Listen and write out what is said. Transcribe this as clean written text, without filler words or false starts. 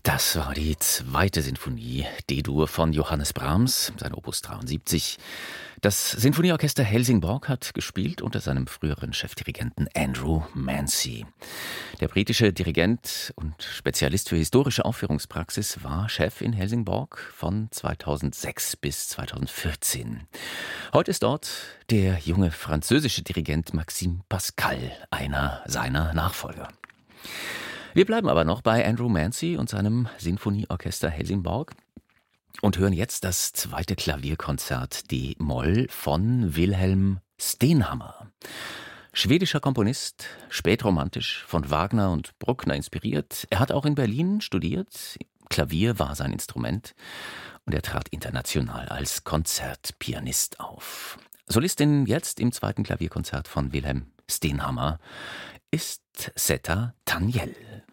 Das war die zweite Sinfonie D-Dur von Johannes Brahms, sein Opus 73. Das Sinfonieorchester Helsingborg hat gespielt unter seinem früheren Chefdirigenten Andrew Mancy. Der britische Dirigent und Spezialist für historische Aufführungspraxis war Chef in Helsingborg von 2006 bis 2014. Heute ist dort der junge französische Dirigent Maxime Pascal, einer seiner Nachfolger. Wir bleiben aber noch bei Andrew Mancy und seinem Sinfonieorchester Helsingborg und hören jetzt das zweite Klavierkonzert D-Moll von Wilhelm Stenhammar. Schwedischer Komponist, spätromantisch, von Wagner und Bruckner inspiriert. Er hat auch in Berlin studiert. Klavier war sein Instrument und er trat international als Konzertpianist auf. Solistin jetzt im zweiten Klavierkonzert von Wilhelm Stenhammar ist Zeta Taniel.